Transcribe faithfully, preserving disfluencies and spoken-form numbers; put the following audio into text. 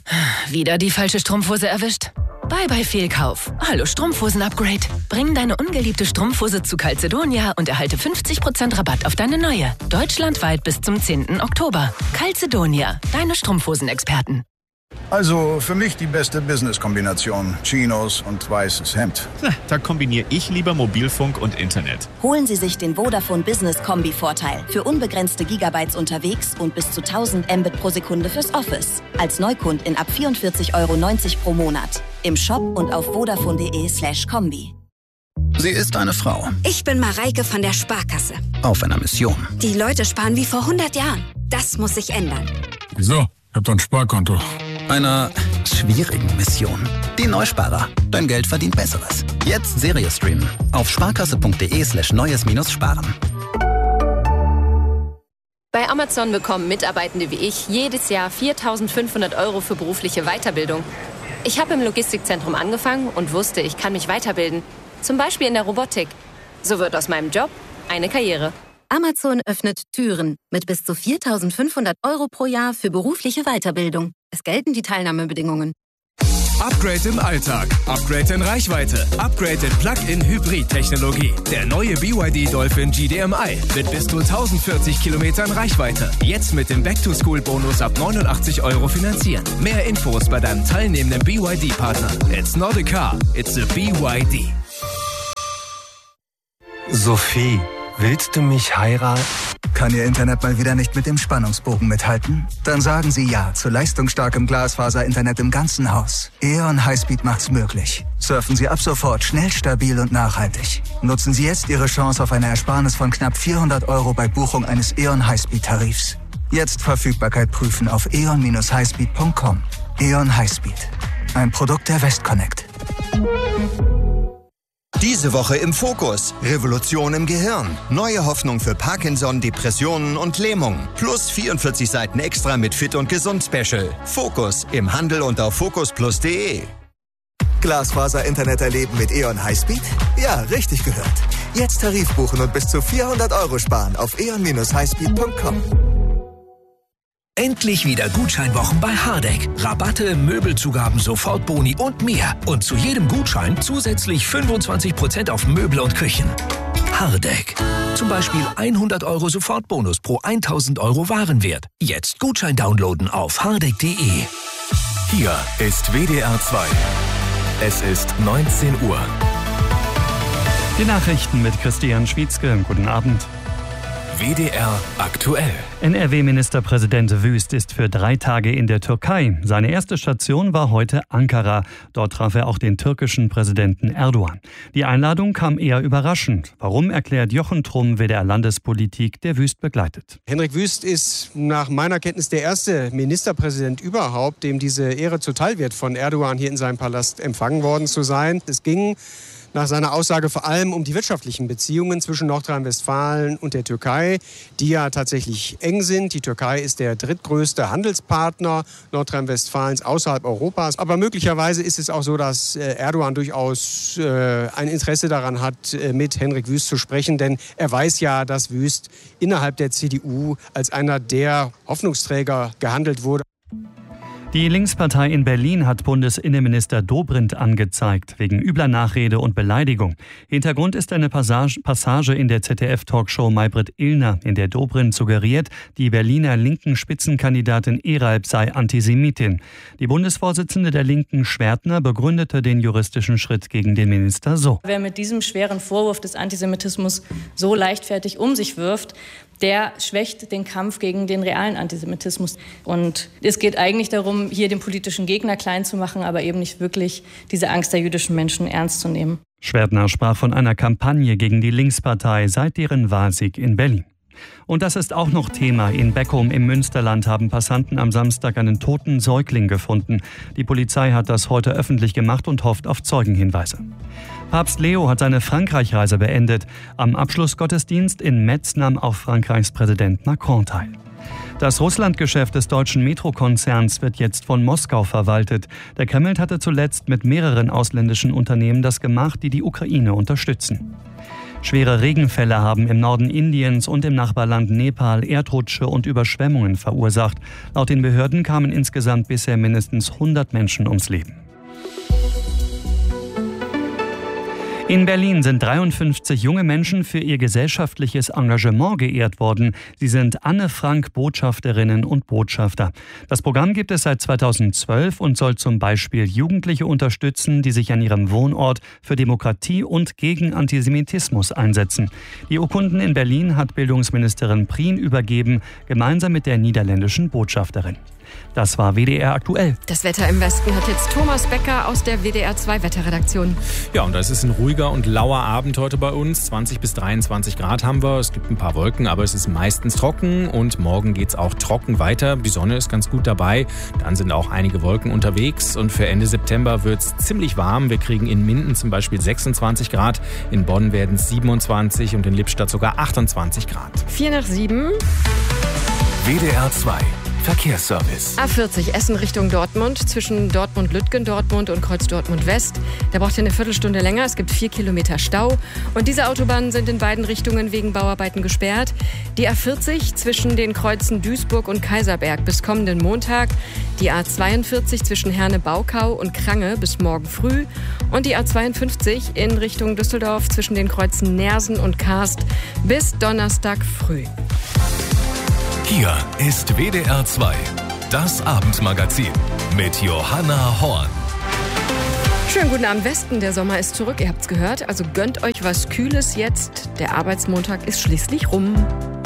Wieder die falsche Strumpfhose erwischt? Bye bye Fehlkauf. Hallo Strumpfhosen-Upgrade. Bring deine ungeliebte Strumpfhose zu Calzedonia und erhalte fünfzig Prozent Rabatt auf deine neue. Deutschlandweit bis zum zehnten Oktober. Calzedonia, deine Strumpfhosen-Experten. Also für mich die beste Business-Kombination. Chinos und weißes Hemd. Na, da kombiniere ich lieber Mobilfunk und Internet. Holen Sie sich den Vodafone Business Kombi-Vorteil. Für unbegrenzte Gigabytes unterwegs und bis zu tausend Mbit pro Sekunde fürs Office. Als Neukundin ab vierundvierzig Euro neunzig pro Monat. Im Shop und auf vodafone.de slash Kombi. Sie ist eine Frau. Ich bin Mareike von der Sparkasse. Auf einer Mission. Die Leute sparen wie vor hundert Jahren. Das muss sich ändern. Wieso? Ich hab doch ein Sparkonto. Einer schwierigen Mission. Die Neusparer. Dein Geld verdient Besseres. Jetzt Serie streamen. Auf sparkasse.de slash neues minus sparen. Bei Amazon bekommen Mitarbeitende wie ich jedes Jahr viertausendfünfhundert Euro für berufliche Weiterbildung. Ich habe im Logistikzentrum angefangen und wusste, ich kann mich weiterbilden. Zum Beispiel in der Robotik. So wird aus meinem Job eine Karriere. Amazon öffnet Türen mit bis zu viertausendfünfhundert Euro pro Jahr für berufliche Weiterbildung. Es gelten die Teilnahmebedingungen. Upgrade im Alltag, Upgrade in Reichweite, Upgrade in Plug-in-Hybrid-Technologie. Der neue B Y D Dolphin G D M I mit bis zu tausendvierzig Kilometern Reichweite. Jetzt mit dem Back-to-School-Bonus ab neunundachtzig Euro finanzieren. Mehr Infos bei deinem teilnehmenden B Y D-Partner. It's not a car, it's a B Y D. Sophie, willst du mich heiraten? Kann Ihr Internet mal wieder nicht mit dem Spannungsbogen mithalten? Dann sagen Sie ja zu leistungsstarkem Glasfaser-Internet im ganzen Haus. E O N Highspeed macht's möglich. Surfen Sie ab sofort schnell, stabil und nachhaltig. Nutzen Sie jetzt Ihre Chance auf eine Ersparnis von knapp vierhundert Euro bei Buchung eines E O N Highspeed-Tarifs. Jetzt Verfügbarkeit prüfen auf e o n dash highspeed punkt com. E O N Highspeed. Ein Produkt der Westconnect. Diese Woche im Fokus. Revolution im Gehirn. Neue Hoffnung für Parkinson, Depressionen und Lähmung. Plus vierundvierzig Seiten extra mit Fit und Gesund Special. Fokus im Handel und auf fokus plus punkt de. Glasfaser-Internet erleben mit E O N Highspeed? Ja, richtig gehört. Jetzt Tarif buchen und bis zu vierhundert Euro sparen auf e o n dash highspeed punkt com. Endlich wieder Gutscheinwochen bei Hardegg. Rabatte, Möbelzugaben, Sofortboni und mehr. Und zu jedem Gutschein zusätzlich fünfundzwanzig Prozent auf Möbel und Küchen. Hardegg. Zum Beispiel hundert Euro Sofortbonus pro tausend Euro Warenwert. Jetzt Gutschein downloaden auf hardegg punkt de. Hier ist W D R zwei. Es ist neunzehn Uhr. Die Nachrichten mit Christian Schwietzke. Guten Abend. W D R aktuell. N R W-Ministerpräsident Wüst ist für drei Tage in der Türkei. Seine erste Station war heute Ankara. Dort traf er auch den türkischen Präsidenten Erdogan. Die Einladung kam eher überraschend. Warum, erklärt Jochen Trumm, W D R-Landespolitik, der Wüst begleitet. Henrik Wüst ist nach meiner Kenntnis der erste Ministerpräsident überhaupt, dem diese Ehre zuteil wird, von Erdogan hier in seinem Palast empfangen worden zu sein. Es ging nach seiner Aussage vor allem um die wirtschaftlichen Beziehungen zwischen Nordrhein-Westfalen und der Türkei, die ja tatsächlich eng sind. Die Türkei ist der drittgrößte Handelspartner Nordrhein-Westfalens außerhalb Europas. Aber möglicherweise ist es auch so, dass Erdogan durchaus äh, ein Interesse daran hat, mit Henrik Wüst zu sprechen. Denn er weiß ja, dass Wüst innerhalb der C D U als einer der Hoffnungsträger gehandelt wurde. Die Linkspartei in Berlin hat Bundesinnenminister Dobrindt angezeigt, wegen übler Nachrede und Beleidigung. Hintergrund ist eine Passage, Passage in der Z D F-Talkshow Maybrit Illner, in der Dobrindt suggeriert, die Berliner linken Spitzenkandidatin Eralb sei Antisemitin. Die Bundesvorsitzende der Linken, Schwertner, begründete den juristischen Schritt gegen den Minister so. Wer mit diesem schweren Vorwurf des Antisemitismus so leichtfertig um sich wirft, der schwächt den Kampf gegen den realen Antisemitismus. Und es geht eigentlich darum, hier den politischen Gegner klein zu machen, aber eben nicht wirklich diese Angst der jüdischen Menschen ernst zu nehmen. Schwertner sprach von einer Kampagne gegen die Linkspartei seit deren Wahlsieg in Berlin. Und das ist auch noch Thema. In Beckum im Münsterland haben Passanten am Samstag einen toten Säugling gefunden. Die Polizei hat das heute öffentlich gemacht und hofft auf Zeugenhinweise. Papst Leo hat seine Frankreich-Reise beendet. Am Abschlussgottesdienst in Metz nahm auch Frankreichs Präsident Macron teil. Das Russlandgeschäft des deutschen Metro-Konzerns wird jetzt von Moskau verwaltet. Der Kreml hatte zuletzt mit mehreren ausländischen Unternehmen das gemacht, die die Ukraine unterstützen. Schwere Regenfälle haben im Norden Indiens und im Nachbarland Nepal Erdrutsche und Überschwemmungen verursacht. Laut den Behörden kamen insgesamt bisher mindestens hundert Menschen ums Leben. In Berlin sind dreiundfünfzig junge Menschen für ihr gesellschaftliches Engagement geehrt worden. Sie sind Anne Frank Botschafterinnen und Botschafter. Das Programm gibt es seit zweitausendzwölf und soll zum Beispiel Jugendliche unterstützen, die sich an ihrem Wohnort für Demokratie und gegen Antisemitismus einsetzen. Die Urkunden in Berlin hat Bildungsministerin Prien übergeben, gemeinsam mit der niederländischen Botschafterin. Das war W D R aktuell. Das Wetter im Westen hat jetzt Thomas Becker aus der W D R zwei Wetterredaktion. Ja, und das ist ein ruhiger und lauer Abend heute bei uns. zwanzig bis dreiundzwanzig Grad haben wir. Es gibt ein paar Wolken, aber es ist meistens trocken. Und morgen geht es auch trocken weiter. Die Sonne ist ganz gut dabei. Dann sind auch einige Wolken unterwegs. Und für Ende September wird es ziemlich warm. Wir kriegen in Minden zum Beispiel sechsundzwanzig Grad. In Bonn werden es siebenundzwanzig und in Lippstadt sogar achtundzwanzig Grad. vier nach sieben. W D R zwei Verkehrsservice. A vierzig Essen Richtung Dortmund, zwischen Dortmund-Lütgen, Dortmund und Kreuz Dortmund-West. Da braucht ihr eine Viertelstunde länger. Es gibt vier Kilometer Stau. Und diese Autobahnen sind in beiden Richtungen wegen Bauarbeiten gesperrt. Die A vierzig zwischen den Kreuzen Duisburg und Kaiserberg bis kommenden Montag. Die A zweiundvierzig zwischen Herne-Baukau und Krange bis morgen früh. Und die A zweiundfünfzig in Richtung Düsseldorf zwischen den Kreuzen Nersen und Karst bis Donnerstag früh. Hier ist W D R zwei, das Abendmagazin mit Johanna Horn. Schönen guten Abend Westen, der Sommer ist zurück, ihr habt's gehört. Also gönnt euch was Kühles jetzt, der Arbeitsmontag ist schließlich rum.